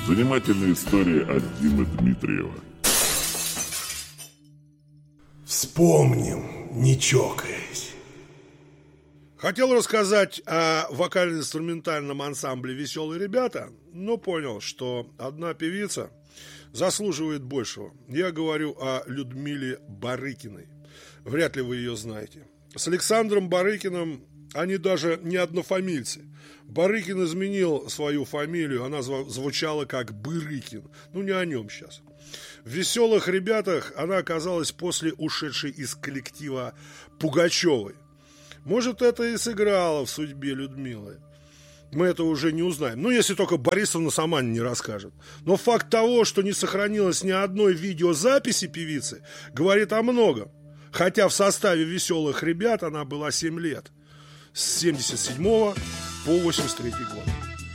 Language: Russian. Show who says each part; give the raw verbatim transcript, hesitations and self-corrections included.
Speaker 1: Занимательная история от Димы Дмитриева.
Speaker 2: Вспомним, не чокаясь.
Speaker 3: Хотел рассказать о вокально-инструментальном ансамбле «Веселые ребята», но понял, что одна певица заслуживает большего. Я говорю о Людмиле Барыкиной. Вряд ли вы ее знаете. С Александром Барыкиным они даже не однофамильцы. Барыкин изменил свою фамилию, она звучала как Бырыкин. Ну, не о нем сейчас. В «Веселых ребятах» она оказалась после ушедшей из коллектива Пугачевой. Может, это и сыграло в судьбе Людмилы. Мы это уже не узнаем. Ну, если только Борисовна сама не расскажет. Но факт того, что не сохранилось ни одной видеозаписи певицы, говорит о многом. Хотя в составе «Веселых ребят» она была семь лет. С семьдесят седьмого по восемьдесят третий год.